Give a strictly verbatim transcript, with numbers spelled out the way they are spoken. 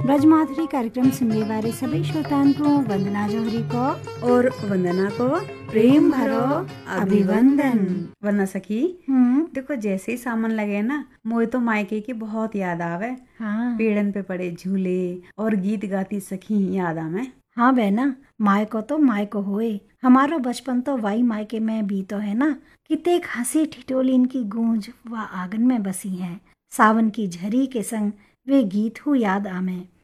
ब्रजमाधुरी कार्यक्रम सुनने वाले सभी श्रोताओं को वंदना जौहरी को और वंदना को प्रेम भरो अभिवंदन। वंदना सखी, देखो जैसे ही सामान लगे ना, मोए तो मायके की बहुत याद आवे। हाँ पेड़न पे पड़े झूले और गीत गाती सखी याद आवे। हाँ बहना, मायको तो मायको होए, हमारो बचपन तो वाई मायके में भी तो है ना। कितेक हंसी ठिठोली इनकी गूंज व आंगन में बसी है। सावन की झरी के संग वे गीत हु याद आमे।